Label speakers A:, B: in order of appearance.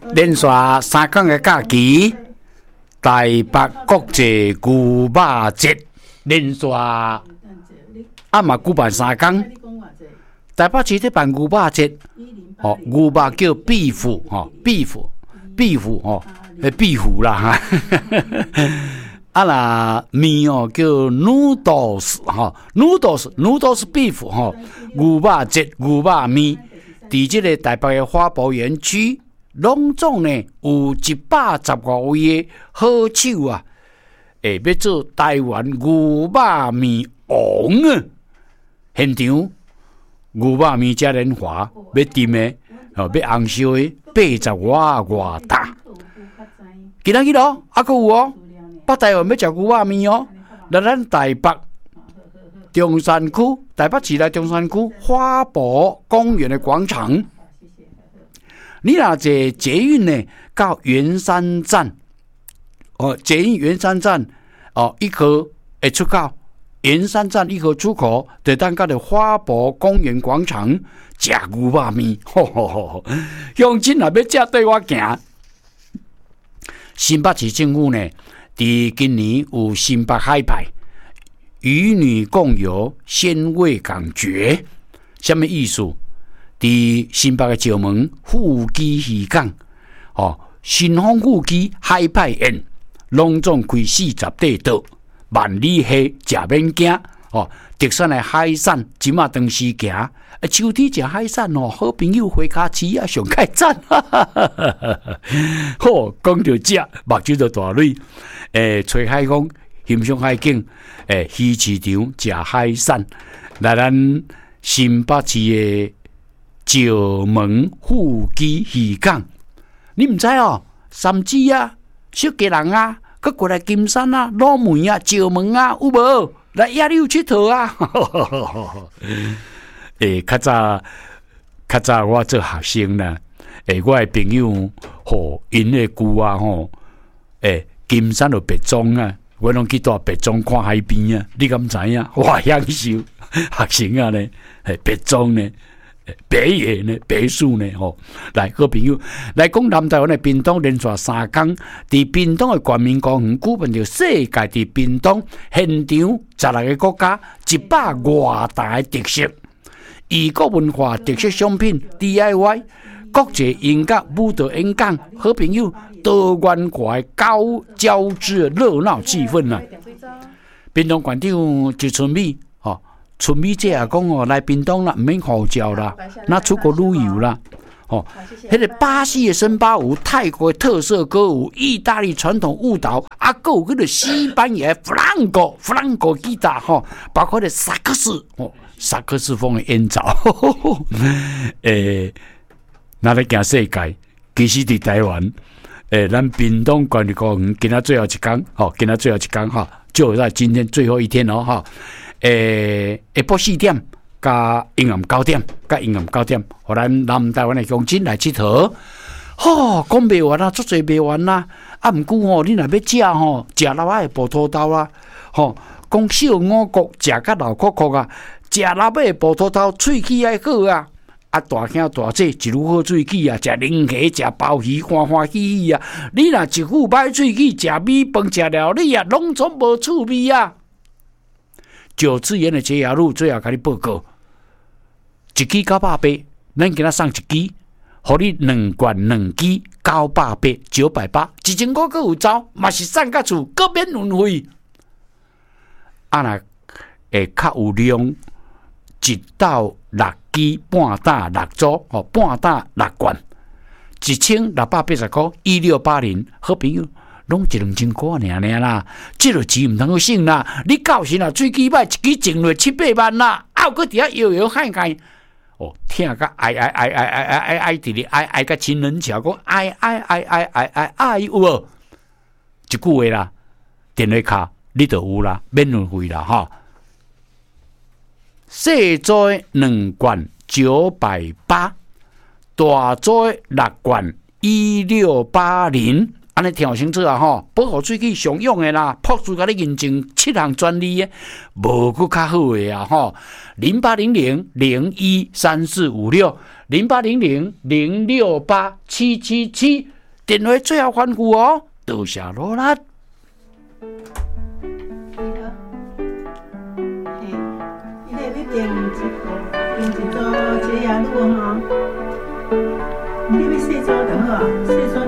A: 连续3天的假期，台北国际牛肉节连续嘛举办3天。台北市咧办牛肉节，牛肉叫beef，beef啦啦面叫 noodles noodles beef 牛肉节牛肉面，伫即个台北的花博园区，拢总呢有110多位的好手啊，要做台湾牛肉面王啊！现场牛肉面嘉年华要炖的，要红烧的80外大。今仔日哦，还佫有哦，北台湾要食牛肉面哦，来咱台北中山区，台北市内中山区花博公园的广场，你若坐捷运呢，到圆山站，捷运圆山站一号会出口。圆山站1号出口，就等到的花博公园广场吃牛肉面，乡亲若要吃对我行。新北市政府呢，伫今年有新北海派与女共游鲜味港绝，什么意思？伫新北的石门富基渔港，新丰富基海派宴，拢总开40块岛。万里溪食免惊特产的海产，即马当时行，秋天食海产好朋友回家吃啊，上开赞！好，讲到这，目睭就大蕊。吹海风，欣赏海景，鱼市场食海产，来咱新北市的石门富基渔港，你唔知哦？三芝啊，小家人啊。佮过来金山啊、老梅啊、石门啊，有无？来野柳佚佗啊！较早我做学生啦，我的朋友吼，因的姑啊吼，金山就白庄啊，我拢去到白庄看海边啊，你敢知影？哇，享受学生啊呢，白庄呢。白野呢，白树呢，来，好朋友来讲南台湾的屏东连续3天，伫屏东的全民公园举办着世界伫屏东现场16个国家100外大的特色异国文化特色商品 DIY 国际音乐舞蹈演讲，好朋友多元化的高交织的热闹气氛啊！屏东县长周春美春美姐也讲来屏东啦，唔免护照啦，那出国旅游啦。迄个巴西的森巴舞、泰国的特色歌舞、意大利传统舞蹈，还有迄个西班牙弗朗哥吉他包括咧萨克斯风的演奏。那咧行世界，其实伫台湾，咱屏东县立公园今仔最后一天，就在今天最后一天哦，下晡4点加阴暗9點，互咱南台湾的乡亲来佚佗。讲袂完啦，足侪袂完啦。毋过你若要食食老仔的葡萄豆啦，讲小五谷食甲老壳壳啊，食老仔的葡萄豆喙齿爱好啊。大兄大姐一路好喙齿啊，食零虾食鲍鱼欢欢喜喜啊。你若一副歹喙齿，食米饭食料理啊，拢总无趣味啊。九次元的节雅路最后甲你报告，一支980，咱今仔送一支，互你2罐2支980，980，之前我阁有走，嘛是送甲厝，阁免运费。若会较有量，1到6支半打6组，半打6罐，1680块，1680，好朋友。拢1-2千块尔啦，这个钱唔通去省啦！你到时啊，喙齿歹，一支挣落7-8万啦，还搁伫遐摇摇喊喊，听甲哀，伫咧哀甲亲人笑，讲哀有无？一句话啦，电话卡你就有啦，免运费啦细组2罐980，大组6罐1680。安尼听清楚啊！保护喙齿上用的啦，朴素甲你认证7项专利的，无佫较好的啊！0800013456，0800068777， 电话最后吩咐哦，多谢罗拉。
B: 订一组这夜路哈，你要洗澡就好啊，洗澡。